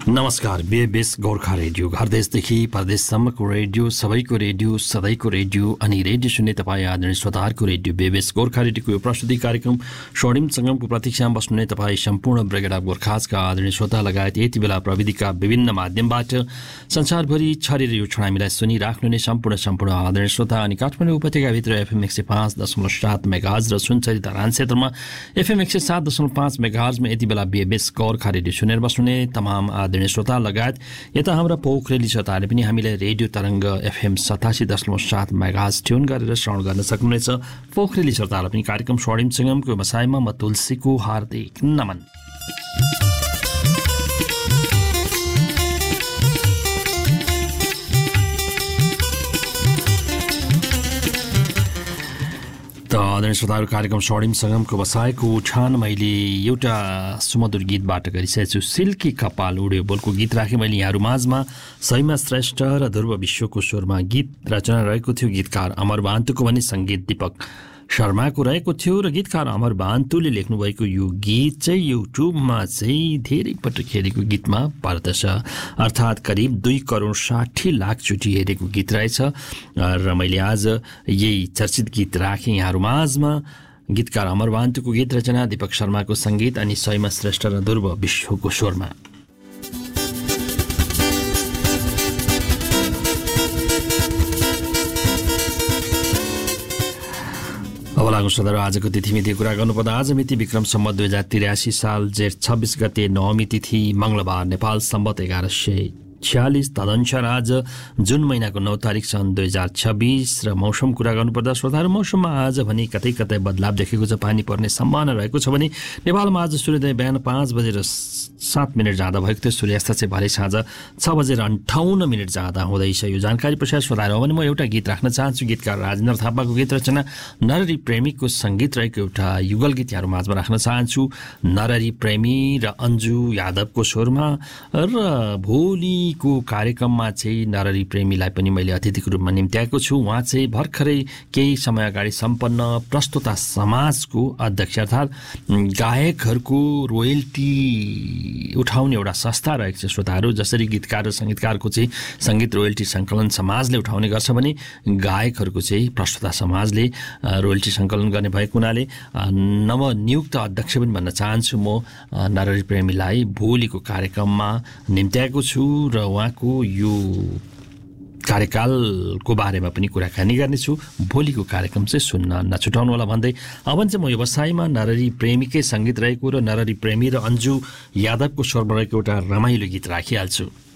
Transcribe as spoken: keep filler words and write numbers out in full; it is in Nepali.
नमस्कार। बेबेस गोर्खा रेडियो घरदेशदेखि परदेशसम्मको रेडियो, सबैको रेडियो, सधैँको रेडियो अनि रेडियो सुन्ने तपाईँ आदरणीय श्रोताहरूको रेडियो बेबेस गोर्खा रेडियोको यो प्रस्तुति कार्यक्रम स्वर्णिम सङ्गमको प्रतीक्षामा बस्नुहुने तपाईँ सम्पूर्ण ब्रिगेड अफ गोर्खाजका आदरणीय श्रोता लगायत यति बेला प्रविधिका विभिन्न माध्यमबाट संसारभरि छरेर यो क्षण हामीलाई सुनिराख्नु नै सम्पूर्ण सम्पूर्ण आदरणीय श्रोता अनि काठमाडौँ उपत्यकाभित्र एफएम एक सय पाँच दशमलव सात मेगाहर्ज र सुनचरी धरान क्षेत्रमा एफएम एक सय सात दशमलव पाँच मेगाहर्जमा यति बेला बेबेस गोर्खा रेडियो सुनेर बस्नुहुने तमाम आदरणीय श्रोता लगायत यता हाम्रा पोखरेली श्रोताहरूले पनि हामीलाई रेडियो तरङ्ग एफएम सतासी दशमलव सात मेगाहर्ज ट्युन गरेर श्रवण गर्न सक्नुहुनेछ। पोखरेली श्रोताहरूलाई पनि कार्यक्रम स्वर्णिम सङ्गमको व्यवसायमा म तुलसीको हार्दिक नमन। आदरणीय श्रोताहरू, कार्यक्रम स्वर्णिम सङ्गमको व्यवसायको उठान मैले एउटा सुमधुर गीतबाट गरिसकेको छु। सिल्की कपाल उड्यो बोलको गीत राखेँ मैले यहाँहरू माझमा। सैमा श्रेष्ठ र ध्रुव विश्वको स्वरमा गीत रचना रहेको थियो। गीतकार अमर बान्तुको भने सङ्गीत दीपक शर्माको रहेको थियो र गीतकार अमर बान्तुले लेख्नुभएको यो गीत चाहिँ युट्युबमा चाहिँ धेरै पटक हेरेको गीतमा पर्दछ। अर्थात् करिब दुई करोड साठी लाखचोटि हेरेको गीत रहेछ र मैले आज यही चर्चित गीत राखेँ यहाँहरू माझमा। गीतकार अमर बान्तुको गीत रचना, दीपक शर्माको सङ्गीत अनि सैमा श्रेष्ठ र ध्रुव विश्वको स्वरमा। अब लागु श्रोताहरू, आजको तिथिमिति कुरा गर्नुपर्दा आज मिति विक्रम सम्वत दुई हजार त्रियासी साल जेठ छब्बिस गते नवमी तिथि मङ्गलबार, नेपाल सम्वत एघार सय छ्यालिस तदनुसार आज जुन महिनाको नौ तारिक सन् दुई हजार छब्बिस। र मौसम कुरा गर्नुपर्दा श्रोताहरू, मौसममा आज भने कतै कतै बदलाव देखेको छ। पानी पर्ने सम्भावना रहेको छ भने नेपालमा आज सूर्योदय बिहान पाँच बजेर सात मिनट जाँदा भएको थियो। सूर्यास्त चाहिँ भरे साँझ छ बजेर अन्ठाउन्न मिनट जाँदा हुँदैछ। यो जानकारी पश्चात श्रोताहरू भने म एउटा गीत राख्न चाहन्छु। गीतकार राजेन्द्र थापाको गीत रचना, नरहरी प्रेमीको सङ्गीत रहेको एउटा युगल गीत यहाँहरू माझमा राख्न चाहन्छु। नरहरी प्रेमी र अन्जु यादवको स्वरमा र भोलि को कार्यक्रममा चाहिँ नरहरी प्रेमीलाई पनि मैले अतिथिको रूपमा निम्त्याएको छु। उहाँ चाहिँ भर्खरै केही समय अगाडि सम्पन्न प्रस्तुता समाजको अध्यक्ष अर्थात् गायकहरूको रोयल्टी उठाउने एउटा संस्था रहेको छ श्रोताहरू। जसरी गीतकार र सङ्गीतकारको चाहिँ सङ्गीत रोयल्टी सङ्कलन समाजले उठाउने गर्छ भने गायकहरूको चाहिँ प्रस्तुता समाजले रोयल्टी सङ्कलन गर्ने भएको हुनाले नवनियुक्त अध्यक्ष पनि भन्न चाहन्छु म नरहरी प्रेमीलाई भोलिको कार्यक्रममा निम्त्याएको छु र उहाँको यो कार्यकालको बारेमा पनि कुराकानी गर्नेछु। भोलिको कार्यक्रम चाहिँ सुन्न नछुटाउनु होला भन्दै अब चाहिँ म व्यवसायमा नरहरी प्रेमीकै सङ्गीत रहेको र नरहरी प्रेमी र अन्जु यादवको स्वरमा रहेको एउटा रमाइलो गीत राखिहाल्छु।